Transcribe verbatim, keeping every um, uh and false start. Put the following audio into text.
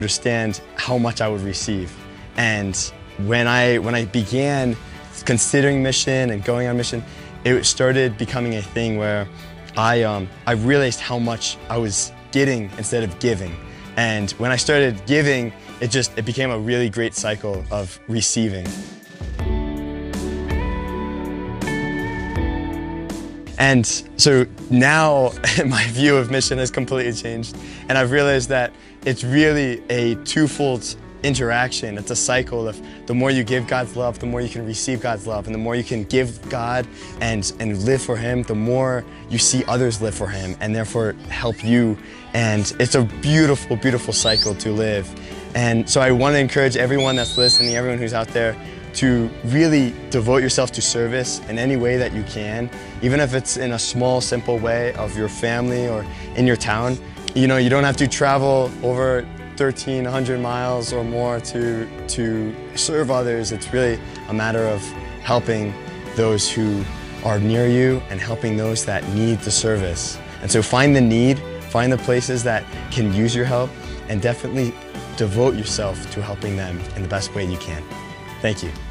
understand how much I would receive. And when I, when I began considering mission and going on mission, it started becoming a thing where I, um, I realized how much I was getting instead of giving. And when I started giving, it just, it became a really great cycle of receiving. And so now my view of mission has completely changed, and I've realized that it's really a twofold interaction. It's a cycle of the more you give God's love, the more you can receive God's love, and the more you can give God and, and live for Him, the more you see others live for Him and therefore help you. And it's a beautiful, beautiful cycle to live. And so I want to encourage everyone that's listening, everyone who's out there, to really devote yourself to service in any way that you can, even if it's in a small, simple way of your family or in your town. You know, you don't have to travel over thirteen hundred miles or more to, to serve others. It's really a matter of helping those who are near you and helping those that need the service. And so find the need, find the places that can use your help, and definitely devote yourself to helping them in the best way you can. Thank you.